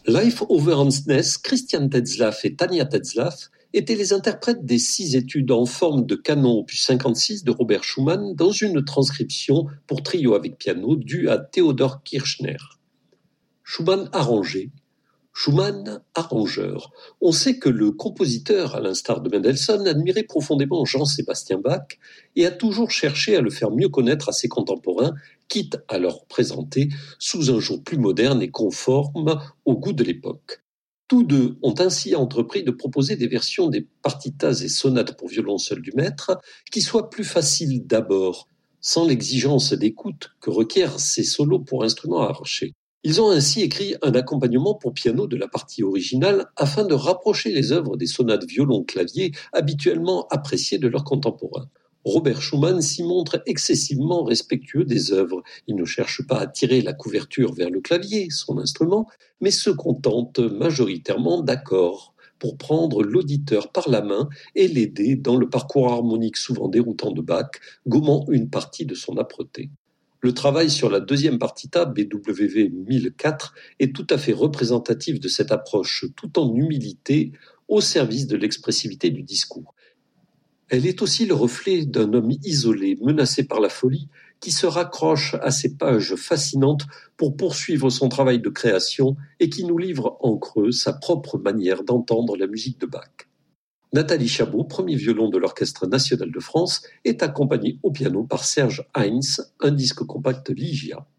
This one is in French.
Live over Ansness, Christian Tetzlaff et Tania Tetzlaff étaient les interprètes des 6 études en forme de canon opus 56 de Robert Schumann dans une transcription pour trio avec piano due à Theodor Kirchner. Schumann arrangé, Schumann arrangeur. On sait que le compositeur, à l'instar de Mendelssohn, admirait profondément Jean-Sébastien Bach et a toujours cherché à le faire mieux connaître à ses contemporains, quitte à leur présenter sous un jour plus moderne et conforme au goût de l'époque. Tous deux ont ainsi entrepris de proposer des versions des partitas et sonates pour violon seul du maître qui soient plus faciles d'abord, sans l'exigence d'écoute que requièrent ces solos pour instruments arrachés. Ils ont ainsi écrit un accompagnement pour piano de la partie originale afin de rapprocher les œuvres des sonates violon-clavier habituellement appréciées de leurs contemporains. Robert Schumann s'y montre excessivement respectueux des œuvres. Il ne cherche pas à tirer la couverture vers le clavier, son instrument, mais se contente majoritairement d'accords pour prendre l'auditeur par la main et l'aider dans le parcours harmonique souvent déroutant de Bach, gommant une partie de son âpreté. Le travail sur la deuxième partita, BWV 1004, est tout à fait représentatif de cette approche tout en humilité au service de l'expressivité du discours. Elle est aussi le reflet d'un homme isolé, menacé par la folie, qui se raccroche à ces pages fascinantes pour poursuivre son travail de création et qui nous livre en creux sa propre manière d'entendre la musique de Bach. Nathalie Chabot, premier violon de l'Orchestre national de France, est accompagnée au piano par Serge Heinz, un disque compact Ligia.